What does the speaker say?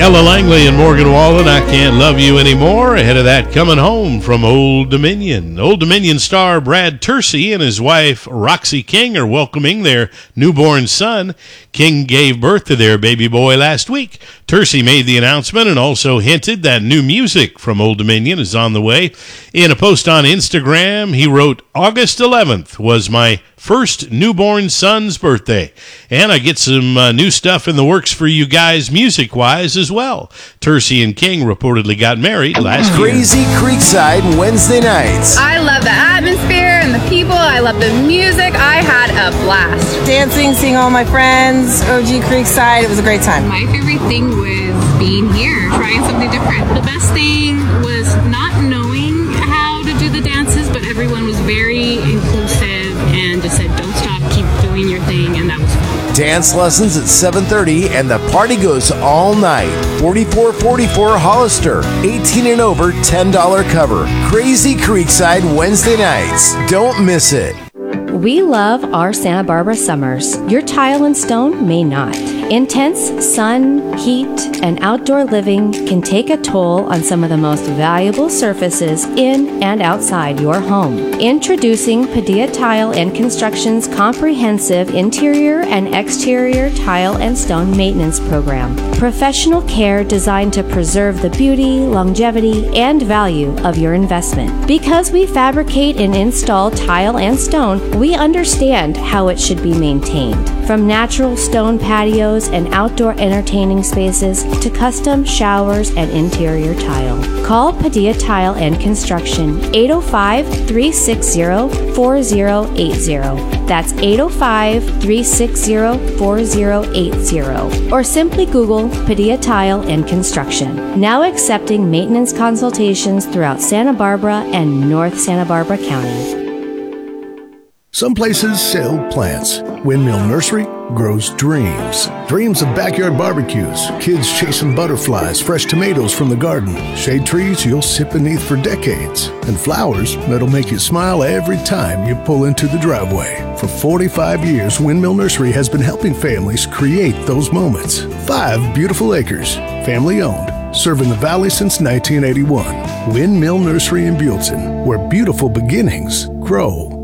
Ella Langley and Morgan Wallen, I Can't Love You Anymore. Ahead of that, Coming Home from Old Dominion. Old Dominion star Brad Tersey and his wife Roxy King are welcoming their newborn son. King gave birth to their baby boy last week. Tersey made the announcement and also hinted that new music from Old Dominion is on the way. In a post on Instagram, he wrote, August 11th was my first newborn son's birthday, and I get some new stuff in the works for you guys music-wise as well. Tersey and King reportedly got married last year. Crazy Creekside Wednesday nights. I love the atmosphere and the people. I love the music. I had a blast. Dancing, seeing all my friends, OG Creekside. It was a great time. My favorite thing was being here, trying something different. The best thing was not knowing how to do the dances, but everyone was very inclusive and just said, don't stop, keep doing your thing, and that was fun. Dance lessons at 7:30 and the party goes all night. 4444 Hollister. 18 and over, $10 cover. Crazy Creekside Wednesday nights. Don't miss it. We love our Santa Barbara summers. Your tile and stone may not. Intense sun, heat, and outdoor living can take a toll on some of the most valuable surfaces in and outside your home. Introducing Padilla Tile and Construction's comprehensive interior and exterior tile and stone maintenance program. Professional care designed to preserve the beauty, longevity, and value of your investment. Because we fabricate and install tile and stone, we understand how it should be maintained. From natural stone patios and outdoor entertaining spaces to custom showers and interior tile. Call Padilla Tile and Construction 805-360-4080. That's 805-360-4080. Or simply Google Padilla Tile and Construction. Now accepting maintenance consultations throughout Santa Barbara and North Santa Barbara County. Some places sell plants. Windmill Nursery grows dreams. Dreams of backyard barbecues, kids chasing butterflies, fresh tomatoes from the garden, shade trees you'll sit beneath for decades, and flowers that'll make you smile every time you pull into the driveway. For 45 years, Windmill Nursery has been helping families create those moments. 5 beautiful acres, family-owned, serving the Valley since 1981. Windmill Nursery in Buellton, where beautiful beginnings grow.